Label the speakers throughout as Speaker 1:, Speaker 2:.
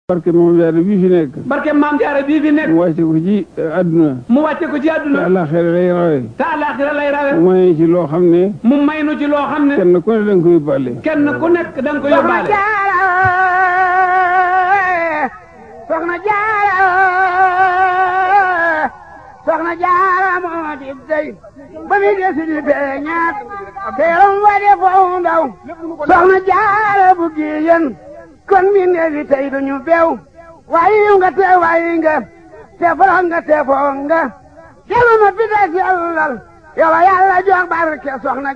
Speaker 1: barke Maam Jaara bii fi nekk.
Speaker 2: barke Maam Jaara bii fi nekk.
Speaker 1: mu wàcce ko ci àdduna.
Speaker 2: mu wàcce ko ci àdduna.
Speaker 1: te àllaaxira lay rawe.
Speaker 2: te àllaaxira lay rawe.
Speaker 1: mu may ci loo xam ne.
Speaker 2: mu may nu ci loo xam ne.
Speaker 1: kenn ku ne da nga ko yóbbaale.
Speaker 2: kenn ku nekk da nga ko yóbbaale.
Speaker 3: Soxna Jaara Soxna Jaara moo di dey ba mi desi di feeñaat teeram wa de foofu ndaw Soxna Jaara bu giyen kon mi neefi tey duñu beew waayi nga te waayi nga te forox nga te foog nga jelu ma pita sellal yow Yàlla jox barke Soxna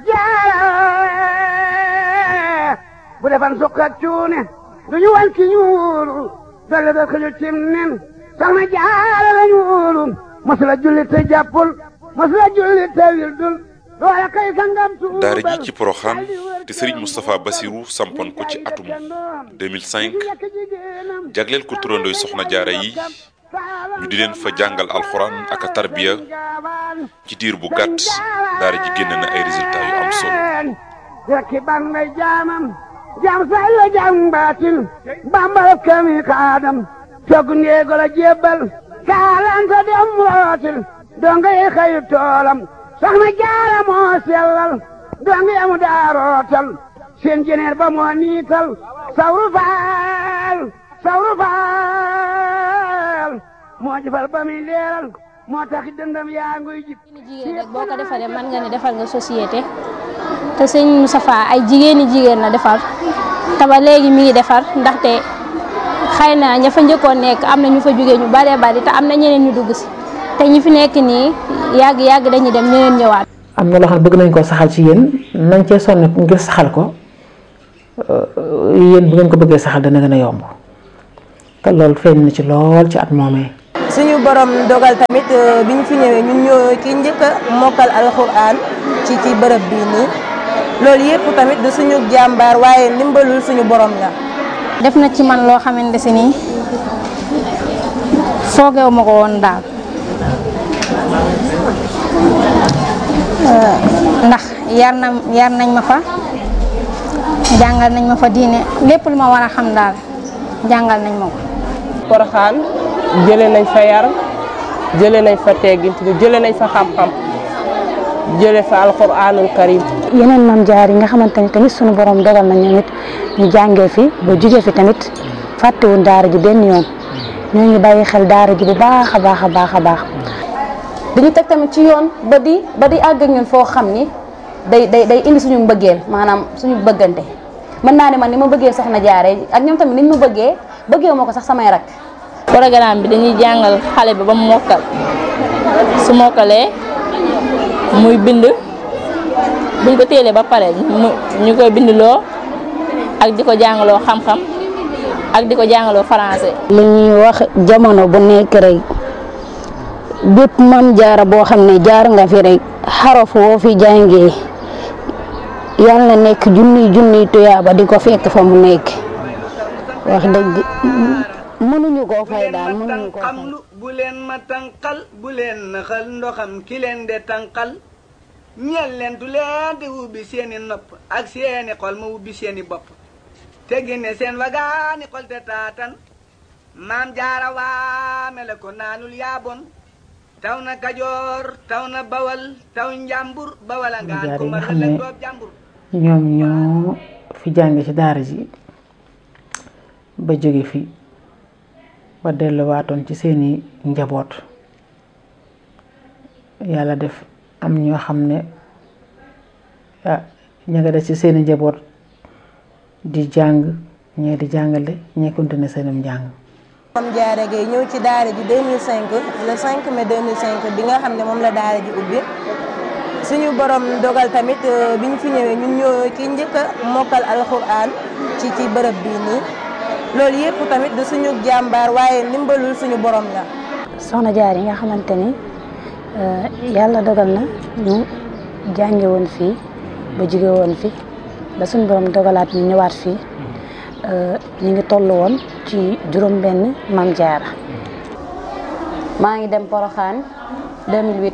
Speaker 3: Jaara bu defan sukkat cuune duñu wan ki ñuulu dolle da xëju cim nen Soxna Jaara la ñuulu mosula julli te jàppul mosula julli te wildul loola kay sangam tuubal
Speaker 4: daara ji ci Porokhane te Serigne Moustapha Bassirou sampoon ko ci atum 2005 jagleel ko turandooy Soxna Jaara yi ñu di leen fa jàngal alxuraan ak a tarbiya ci diir bu gàtt daara ji génn na ay résultats yu am solo.
Speaker 3: rekki ban ngay jaamam jaam say la jaam baatin bambal kami kaadam togg ngeego la jébbal kaalanta dem rootil donga yi xëyu toolam Soxna Jaara moo sellal donga yamu daa rootal seen jeneer ba moo niital sawru faal moo jëfal ba muy leeral moo tax dëndam yaa nguy jib
Speaker 5: jigéen rek boo ko defaree mën nga ne defal nga société te sëñ Moustapha ay jigéen la defar te ba léegi mi ngi defar ndaxte xëy na ña fa njëkkoon nekk am na ñu fa jógee ñu baree bari te am na ñeneen ñu dugg si te ñi fi nekk nii yàgg dañuy dem ñeneen ñëwaat.
Speaker 6: am na loo xam ne bëgg nañ koo saxal ci yéen nañ cee sonn ngir saxal ko yéen bu ngeen ko bëggee saxal dana gën a yomb te loolu feeñ na ci lool ci at moomee.
Speaker 7: suñu borom dogal tamit bi ñu fi ñëwee ñun ñoo ki njëkk a mokkal alxuraan ci bërëb bii nii loolu yëpp tamit du suñu jàmbaar waaye ndimbalul suñu borom la.
Speaker 5: def na ci man loo xamante si nii foogeewu ma ko woon daal ndax yar nañ ma fa jàngal nañ ma fa diine lépp lu ma war a xam daal jàngal nañ ma ko.
Speaker 8: Porokhane jëlee nañ fa yar jëlee nañ fa teggin jëlee nañ fa xam-xam jëlee fa alxuraanul karim.
Speaker 9: yeneen Maam Jaara yi nga xamante ni tamit sunu borom dogal na ñoom it ñu jàngee fi ba jugee fi tamit fàttewuñ daara ji benn yoon ñoo ngi bàyyi xel daara ji bu baax a baax.
Speaker 10: dañu teg tamit ci yoon ba di àgg ak ñun foo xam ni day indi suñu mbëggeel maanaam suñu bëggante mën naa ne man ni ma bëggee Soxna Jaara ak ñoom tamit niñ ma bëggee ma ko sax samay rak.
Speaker 11: programme bi dañuy jàngal xale bi ba mu mokkal su mokkalee muy bind buñ ko téelee ba pare ñu koy bindloo ak di ko jàngaloo xam-xam ak di ko jàngaloo français.
Speaker 9: li ñuy wax jamono bu nekk rek bépp Maam Jaara boo xam ne jaar nga fi rek xaraf woo fi jàngee yàlla na nekk junniy tuyaaba di ko fekk fa mu nekk wax dëgg mënuñu koo fay daal mënuñu koo fay.
Speaker 3: bu leen ma tànqal bu leen naxal ndoxam ki leen de tànqal ñeel leen du leen di ubbi seeni nopp ak seeni xol ma ubbi seeni bopp te génne seen wagaani xol te taatan Maam Jaara waame la ko naanul yaabon taw na Kajoor taw na Bawal taw Njàmbur Bawal a ngaan ko mar la doob Njàmbur.
Speaker 6: ñoom ñoo fi jàng ci daara ji ba jóge fi ba delluwaatoon ci seeni njaboot yàlla def am ñoo xam ne ña nga def ci seeni njaboot di jàng ñee di jàngale ñee continuer seenum njàng.
Speaker 7: Maam Jaara Gaye ñëw ci daara ji 2005 le 5 mai 2005 bi nga xam ne moom la daara ji ubbi suñu borom dogal tamit bi ñu fi ñëwee ñun ñoo ki njëkk a mokkal alxuraan ci bërëb bii nii loolu yëpp tamit du suñu jàmbaar waaye ndimbalul suñu borom la.
Speaker 9: Soxna Jaara yi nga xamante ni yàlla dogal na ñu jànge woon fii ba jóge woon fi ba suñu borom dogalaat ñu ñëwaat fii ñu ngi toll woon ci juróom-benn Maam Jaara.
Speaker 10: maa ngi dem Porokhane 2008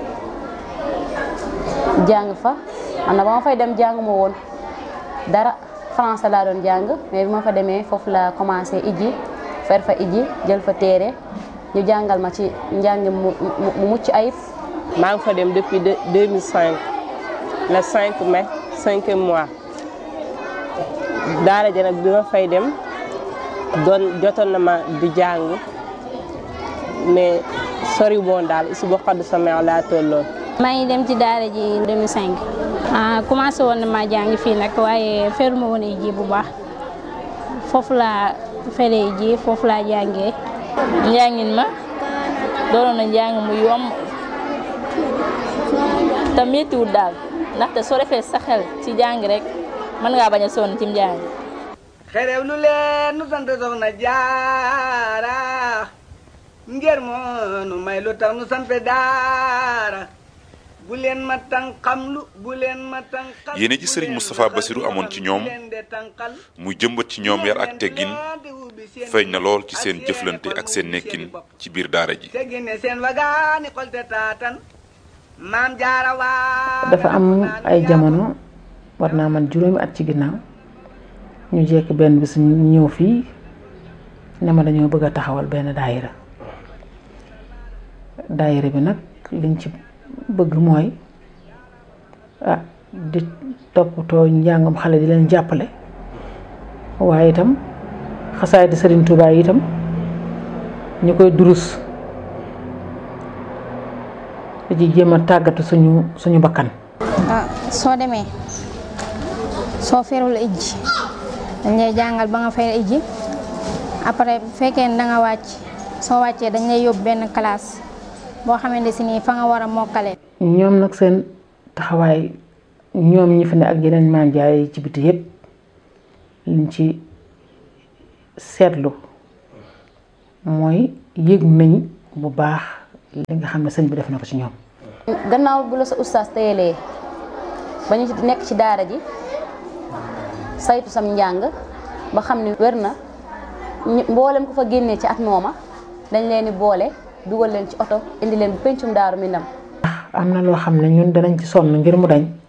Speaker 10: jàng fa man na ba ma fay dem jàng ma woon dara français laa doon jàng mais bi ma fa demee foofu la commencé ijji fer fa iji jël fa téere ñu jàngal ma ci njàng mu mucc ayib.
Speaker 8: maa ngi fa dem depuis 2005 le 5 mai 5e mois daara ja nag bi ma fay dem jotoon na ma di jàng mais sori woon daal isu ba xadd sama laa tolloon.
Speaker 5: maa ngi dem ci daara ji 2005 commencé woon na ma jàng fii nag waaye feruma woon ji bu baax foofu laa feree ji foofu laa jàngee.
Speaker 11: njàngin ma doonoon na njàng mu yomb te méttiwul daal ndaxte soo defee sa xel ci jàng rek mën ngaa bañ a sonn ci njàng.
Speaker 3: xerew lu leen nu sant Soxna Jaara ngir moo nu may lu tax nu sant daara bu leen ma tànqamlu bu leen ma tànqal.
Speaker 4: yéene ji Serigne Moustapha Bassirou amoon ci ñoom muy jëmbat ci ñoom yar ak teggin feeñ na lool ci seen jëflante ak seen nekkin ci biir daara ji.
Speaker 6: dafa am ay jamono war naa man juróomi at ci ginnaaw ñu jekk benn bis ñu ñëw fii ne ma dañoo bëgg a taxawal benn daayira bi nag liñ ci bëgg mooy di toppatoo njàngam xale di leen jàppale waaye itam xasaay di Serigne Touba itam ñu koy durus di jéem a tàggatu suñu bakkan.
Speaker 5: soo demee soo ferul ijji dañ lay jàngal ba nga fer ijji après bu fekkee ne da nga wàcc soo wàccee dañ lay yóbbu benn classe boo xamante si nii fa nga war a mokkale.
Speaker 6: ñoom nag seen taxawaay ñoom ñi fi ne ak yeneen maam jaay ci biti yépp liñ ci seetlu mooy yëg nañ bu baax li nga xam ne sëñ bi def na ko ci ñoom.
Speaker 10: gannaaw bu la sa ustaas teyelee ba ñu nekk ci daara ji saytu sam njàng ba xam ne wér na mboolem ko fa génnee ci at mooma dañ leen di boole dugal leen ci oto indi leen bu pencum Daaru Minam.
Speaker 6: am na loo xam ne ñun danañ ci sonn ngir mu dañ